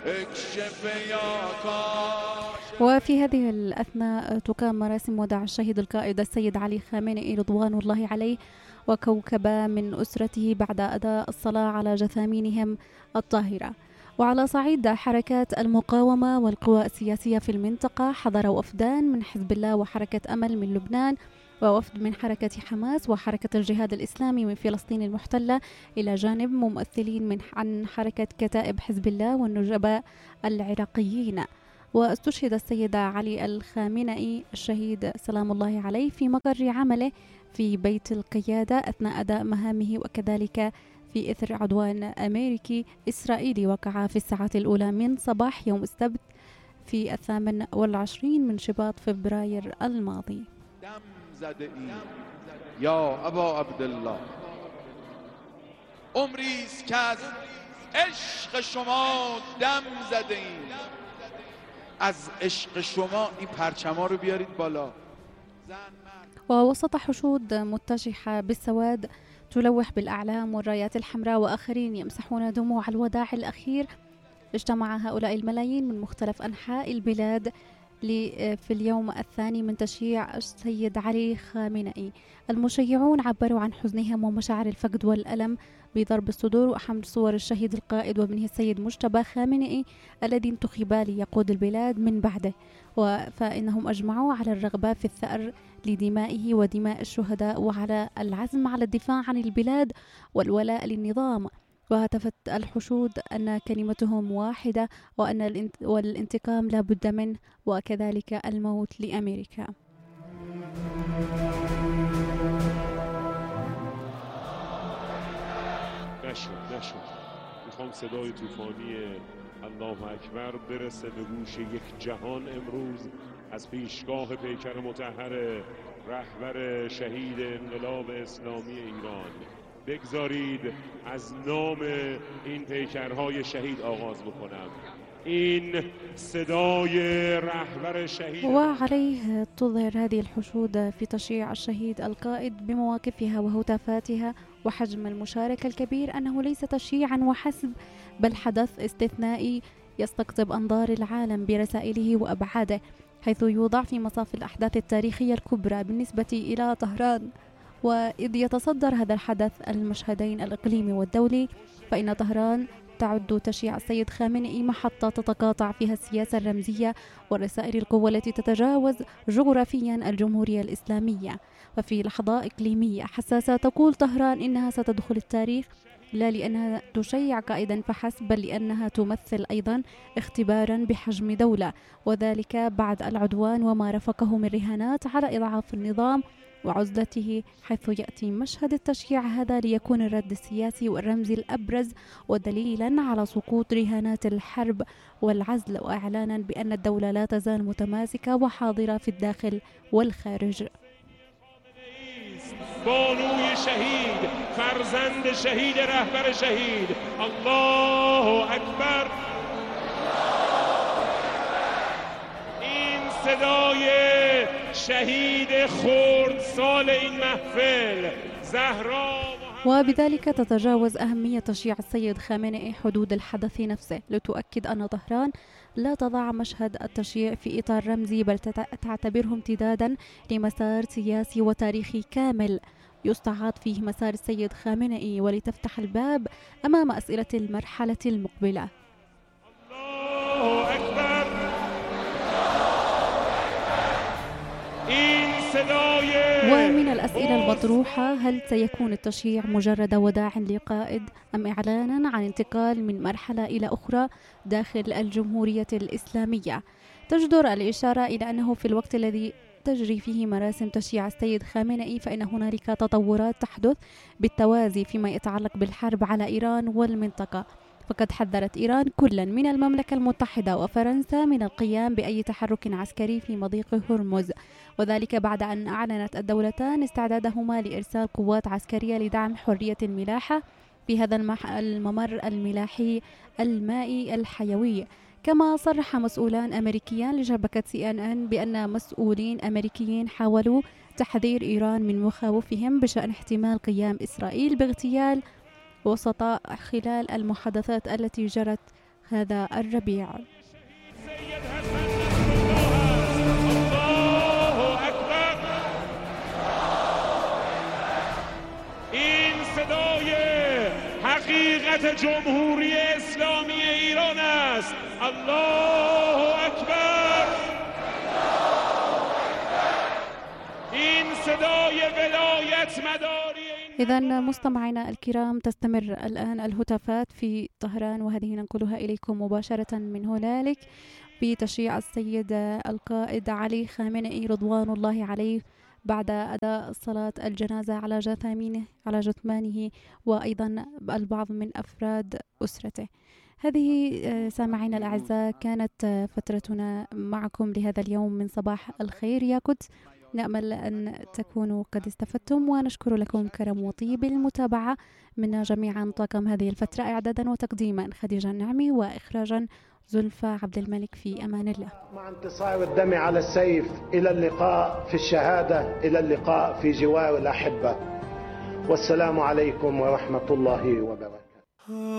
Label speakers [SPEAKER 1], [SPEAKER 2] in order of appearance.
[SPEAKER 1] وفي هذه الأثناء تقام مراسم وداع الشهيد القائد السيد علي خامنئي رضوان الله عليه وكوكب من أسرته بعد أداء الصلاة على جثامينهم الطاهرة. وعلى صعيد حركات المقاومة والقوى السياسية في المنطقة، حضر وفدان من حزب الله وحركة أمل من لبنان، ووفد من حركة حماس وحركة الجهاد الإسلامي من فلسطين المحتلة، إلى جانب ممثلين عن حركة كتائب حزب الله والنجباء العراقيين. واستشهد السيد علي الخامنئي الشهيد سلام الله عليه في مقر عمله في بيت القيادة أثناء أداء مهامه، وكذلك في إثر عدوان أمريكي إسرائيلي وقع في الساعات الأولى من صباح يوم السبت في 28 من شباط فبراير الماضي.
[SPEAKER 2] دم زده ای یا ابا عبدالله، عمری است که از عشق شما دم زده ایم. از عشق شما این پرچما رو بیارید بالا.
[SPEAKER 1] ووسط حشود متجهة بالسواد تلوح بالأعلام والرايات الحمراء وآخرين يمسحون دموع الوداع الأخير، اجتمع هؤلاء الملايين من مختلف أنحاء البلاد في اليوم الثاني من تشييع السيد علي خامنئي. المشيعون عبروا عن حزنهم ومشاعر الفقد والألم بضرب الصدور وحمل صور الشهيد القائد وابنه السيد مجتبى خامنئي الذي انتخب ليقود البلاد من بعده، فإنهم أجمعوا على الرغبة في الثأر لدمائه ودماء الشهداء وعلى العزم على الدفاع عن البلاد والولاء للنظام. وهتفت الحشود أن كلمتهم واحدة وأن والانتقام لا بد منه، وكذلك الموت لأمريكا.
[SPEAKER 3] نشد میخوام صدای طوفانی الله اکبر برسه به گوش یک جهان امروز از پیشگاه پیکر مطهر رهبر شهید انقلاب اسلامی ایران. بگذارید از نام این پیکرهای شهید آغاز بکنم. این صدای رهبر شهید.
[SPEAKER 1] وعليه تظهر هذه الحشود في تشييع الشهيد القائد بمواقفها وهتافاتها وحجم المشاركة الكبير أنه ليس تشييعا وحسب، بل حدث استثنائي يستقطب أنظار العالم برسائله وأبعاده، حيث يوضع في مصاف الأحداث التاريخية الكبرى بالنسبة إلى طهران. وإذ يتصدر هذا الحدث المشهدين الإقليمي والدولي، فإن طهران تعد تشييع السيد خامنئي محطة تتقاطع فيها السياسة الرمزية ورسائل القوة التي تتجاوز جغرافيا الجمهورية الإسلامية. ففي لحظة إقليمية حساسة تقول طهران إنها ستدخل التاريخ لا لأنها تشيع قائدا فحسب، بل لأنها تمثل أيضا اختبارا بحجم دولة، وذلك بعد العدوان وما رافقه من رهانات على إضعاف النظام وعزلته، حيث يأتي مشهد التشييع هذا ليكون الرد السياسي والرمزي الأبرز ودليلا على سقوط رهانات الحرب والعزل، وإعلانا بأن الدولة لا تزال متماسكة وحاضرة في الداخل والخارج.
[SPEAKER 3] بانوی شهید، فرزند شهید، رهبر شهید. الله اکبر. این صدای شهید خردسال این محفل زهرا.
[SPEAKER 1] وبذلك تتجاوز أهمية تشييع السيد خامنئي حدود الحدث نفسه، لتؤكد أن طهران لا تضع مشهد التشييع في إطار رمزي، بل تعتبره امتدادا لمسار سياسي وتاريخي كامل يستعاض فيه مسار السيد خامنئي، ولتفتح الباب أمام أسئلة المرحلة المقبلة.
[SPEAKER 3] الله أكبر.
[SPEAKER 1] ومن الأسئلة المطروحة: هل سيكون التشييع مجرد وداع لقائد أم إعلانا عن انتقال من مرحلة إلى أخرى داخل الجمهورية الإسلامية؟ تجدر الإشارة إلى أنه في الوقت الذي تجري فيه مراسم تشييع السيد خامنئي فإن هنالك تطورات تحدث بالتوازي فيما يتعلق بالحرب على إيران والمنطقة، فقد حذرت إيران كلا من المملكة المتحدة وفرنسا من القيام بأي تحرك عسكري في مضيق هرمز، وذلك بعد أن أعلنت الدولتان استعدادهما لإرسال قوات عسكرية لدعم حرية الملاحة في هذا الممر الملاحي المائي الحيوي. كما صرح مسؤولان أمريكيان لشبكة CNN بأن مسؤولين أمريكيين حاولوا تحذير إيران من مخاوفهم بشأن احتمال قيام إسرائيل باغتيال وسطاء خلال المحادثات التي جرت هذا الربيع.
[SPEAKER 3] سید حسن الله اکبر. این صدای حقیقت جمهوری اسلامی ایران است. الله اکبر. این صدای ولایت مداری.
[SPEAKER 1] إذن مستمعينا الكرام، تستمر الآن الهتافات في طهران، وهذه ننقلها إليكم مباشرة من هنالك بتشييع السيد القائد علي خامنئي رضوان الله عليه بعد أداء صلاة الجنازة على جثمانه وأيضا البعض من أفراد أسرته. هذه سامعينا الأعزاء كانت فترتنا معكم لهذا اليوم من صباح الخير يا قدس. نأمل أن تكونوا قد استفدتم، ونشكر لكم كرم وطيب المتابعة منا جميعا. طاقم هذه الفترة إعدادا وتقديما خديجة النعمي، وإخراجا زلفى عبد الملك. في أمان الله.
[SPEAKER 4] مع انتصار الدم على السيف، إلى اللقاء في الشهادة، إلى اللقاء في جوار الأحبة، والسلام عليكم ورحمة الله وبركاته.